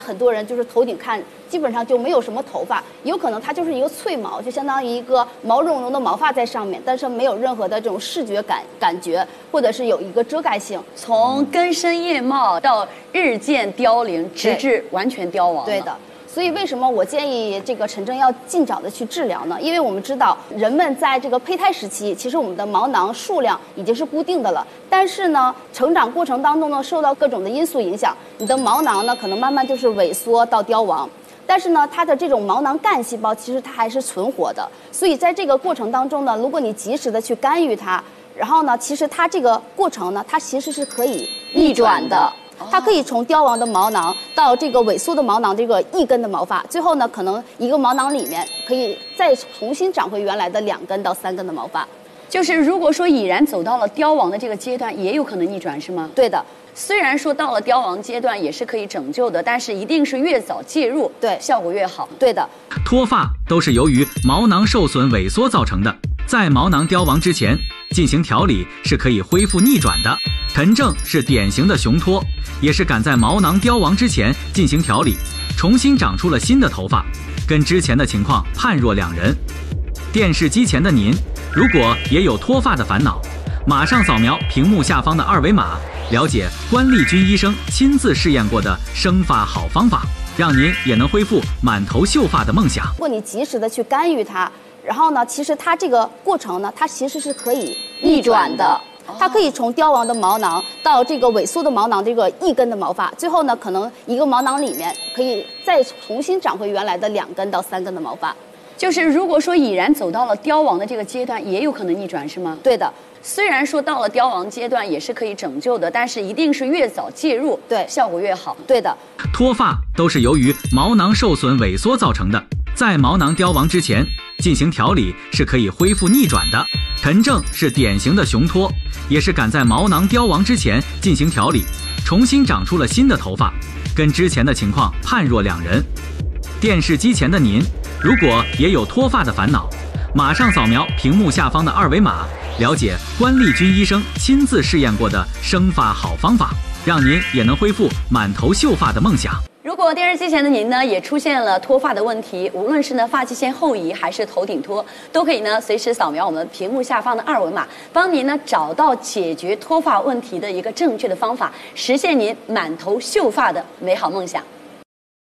很多人就是头顶看，基本上就没有什么头发，有可能它就是一个脆毛，就相当于一个毛茸茸的毛发在上面，但是没有任何的这种视觉感觉，或者是有一个遮盖性。 从根深叶茂到日渐凋零，直至完全凋亡。 对的。所以为什么我建议这个陈正要尽早的去治疗呢？因为我们知道人们在这个胚胎时期，其实我们的毛囊数量已经是固定的了，但是呢，成长过程当中呢，受到各种的因素影响，你的毛囊呢可能慢慢就是萎缩到凋亡。但是呢，它的这种毛囊干细胞其实它还是存活的，所以在这个过程当中呢，如果你及时的去干预它，然后呢，其实它这个过程呢，它其实是可以逆转的。它可以从凋亡的毛囊到这个萎缩的毛囊这个一根的毛发，最后呢，可能一个毛囊里面可以再重新长回原来的2根到3根的毛发。 就是如果说已然走到了凋亡的这个阶段，也有可能逆转，是吗？ 对的。 虽然说到了凋亡阶段也是可以拯救的，但是一定是越早介入， 对， 效果越好。 对的。 脱发都是由于毛囊受损萎缩造成的，在毛囊凋亡之前进行调理是可以恢复逆转的。陈正是典型的雄脱，也是赶在毛囊凋亡之前进行调理，重新长出了新的头发，跟之前的情况判若两人。电视机前的您，如果也有脱发的烦恼，马上扫描屏幕下方的2维码，了解关丽君医生亲自试验过的生发好方法，让您也能恢复满头秀发的梦想。 如果你及时的去干预它，然后呢，其实它这个过程呢，它其实是可以逆转的。它可以从凋亡的毛囊到这个萎缩的毛囊这个一根的毛发，最后呢，可能一个毛囊里面可以再重新长回原来的2根到3根的毛发。 就是如果说已然走到了凋亡的这个阶段，也有可能逆转，是吗？ 对的。 虽然说到了凋亡阶段也是可以拯救的，但是一定是越早介入， 对， 效果越好。 对的。 脱发都是由于毛囊受损萎缩造成的，在毛囊凋亡之前进行调理是可以恢复逆转的。陈正是典型的雄脱，也是赶在毛囊凋亡之前进行调理，重新长出了新的头发，跟之前的情况判若两人。电视机前的您，如果也有脱发的烦恼，马上扫描屏幕下方的2维码，了解关丽君医生亲自试验过的生发好方法，让您也能恢复满头秀发的梦想。 如果电视机前的您呢也出现了脱发的问题，无论是呢发际线后移还是头顶脱，都可以呢随时扫描我们屏幕下方的2维码，帮您呢找到解决脱发问题的一个正确的方法，实现您满头秀发的美好梦想。